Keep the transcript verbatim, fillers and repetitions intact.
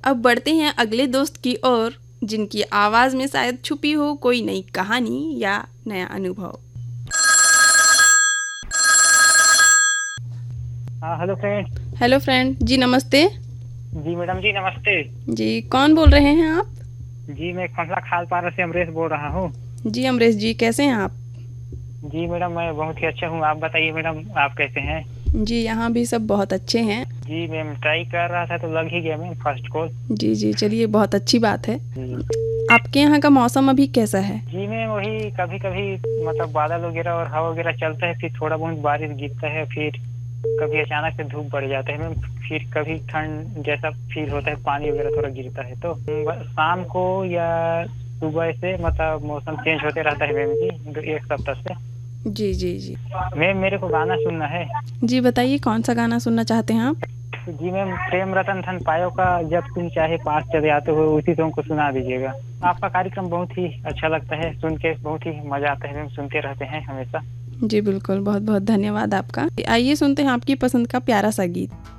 अब बढ़ते हैं अगले दोस्त की ओर, जिनकी आवाज़ में शायद छुपी हो कोई नई कहानी या नया अनुभव। हाँ, हेलो फ्रेंड। हेलो फ्रेंड जी, नमस्ते। जी मैडम जी, नमस्ते। जी, कौन बोल रहे हैं आप? जी, मैं खंसला खालपारा से अमरेश बोल रहा हूँ। जी अमरेश जी, कैसे हैं आप? जी मैडम, मैं बहुत ही अच्छा हूँ। आप बताइए मैडम, आप कैसे हैं? जी, यहाँ भी सब बहुत अच्छे हैं। जी मैम, ट्राई कर रहा था तो लग ही गया मैम फर्स्ट कॉल। जी जी, चलिए बहुत अच्छी बात है। जी आपके यहाँ का मौसम अभी कैसा है? जी मैम, वही कभी कभी मतलब बादल वगैरह और हवा वगैरह चलता है, फिर थोड़ा बहुत बारिश गिरता है, फिर कभी अचानक से धूप बढ़ जाता है मैम, फिर कभी ठंड जैसा फील होता है, पानी वगैरह थोड़ा गिरता है। तो ब- शाम को या सुबह से मतलब मौसम चेंज होते रहता है मैम जी, दो- एक सप्ताह से। जी जी जी। मैम, मेरे को गाना सुनना है। जी बताइए, कौन सा गाना सुनना चाहते हैं आप? जी मैम, प्रेम रतन धन पायो का जब तुम चाहे पास चले आते हो, उसी सॉन्ग को सुना दीजिएगा। आपका कार्यक्रम बहुत ही अच्छा लगता है, सुन के बहुत ही मजा आता है मैम, सुनते रहते हैं हमेशा। जी बिल्कुल, बहुत बहुत धन्यवाद आपका। आइए सुनते हैं आपकी पसंद का प्यारा सा गीत।